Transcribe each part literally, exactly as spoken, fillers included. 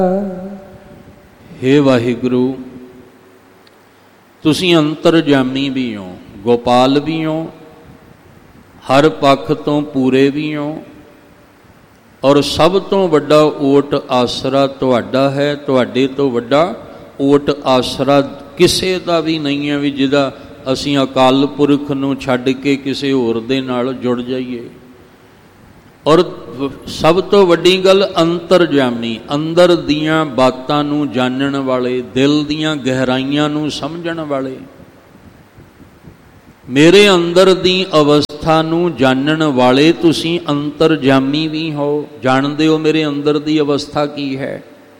हे वाहिगुरु, तुसीं अंतरजामी भी हो, गोपाल भी हो, हर पक्ष तो पूरे भी हो, और सब तो वड्डा ओट आसरा तुहाडा है। तुहाडे तो वड्डा ओट आसरा किसे दा भी नहीं है भी जिहदा असीं अकाल पुरख नूं छड्ड के किसी होर दे नाल जुड़ जाइए। और सब तो वड्डी गल अंतरजामी, अंदर दियां बातां नूं जानण वाले, दिल दियां गहराइयां नूं समझण वाले, मेरे अंदर दी अवस्था नूं जानण वाले तुसीं अंतरजामी भी हो। जाणदे हो मेरे अंदर दी अवस्था की है।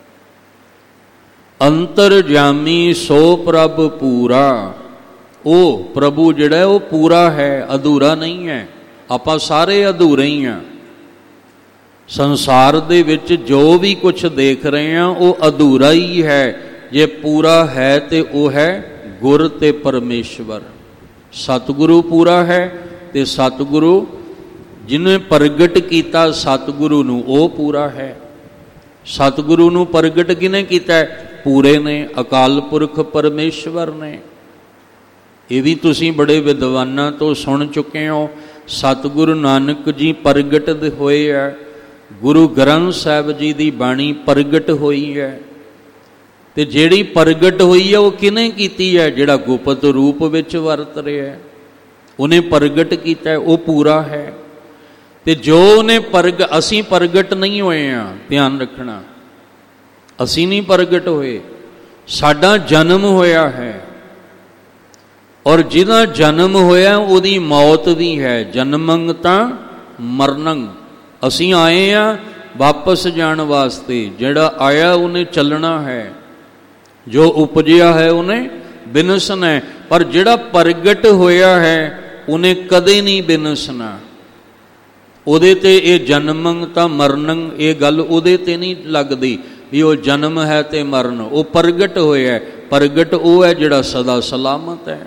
अंतरजामी सो प्रभ पूरा, ओ प्रभु जिहड़ा है वो पूरा है, अधूरा नहीं है। आपां सारे अधूरे ही हैं। संसार दे विच जो भी कुछ देख रहे हैं वो अधूरा ही है। जे पूरा है तो वह है गुर ते परमेश्वर। सतगुरु पूरा है ते सतगुरु जिन्हें प्रगट किया सतगुरु नूं वो पूरा है। सतगुरु नूं प्रगट किने कीता है? पूरे ने, अकाल पुरख परमेश्वर ने। ये भी तुसीं बड़े विद्वानां तो सुन चुके हो। सतगुरु नानक जी प्रगट होए है, गुरु ग्रंथ साहिब जी की बाणी प्रगट हुई है। तो जिहड़ी प्रगट हुई है वो किने कीती है? जिहड़ा गुप्त रूप विच वरत रहा है उन्हें प्रगट किया है, वो पूरा है। तो जो उन्हें प्रग असीं प्रगट नहीं होए हैं, ध्यान रखना, असीं नहीं प्रगट होए, साडा जन्म होया है। और जिहदा जन्म होया उहदी मौत भी है। जन्मंग तां मरनंग। असीं आए हैं वापस जाण वास्ते। जिहड़ा आया उन्हें चलना है, जो उपजिया है उन्हें बिनसना है। पर जिहड़ा प्रगट होया है उन्हें कदे नहीं बिनसना। उहदे ते ये जन्मंग तां मरनंग ये गल उहदे ते नहीं लगदी भी वो जन्म है ते मरण। वो प्रगट होया है। प्रगट वो है जिहड़ा सदा सलामत है।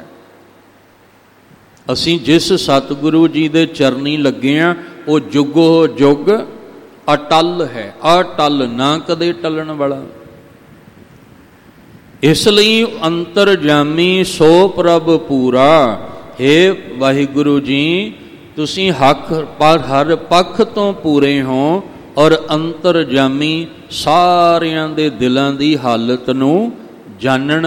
असीं जिस सतगुरु जी दे चरनी लगे हैं वो जुगो जुग अटल है, अटल, ना कदे टलन वाला। इसलिए अंतरजामी सो प्रभ पूरा। हे वाहिगुरु जी, तुसीं हक पर हर पक्ष तो पूरे हो और अंतरजामी सारियां दे दिलां दी हालत नूं जानण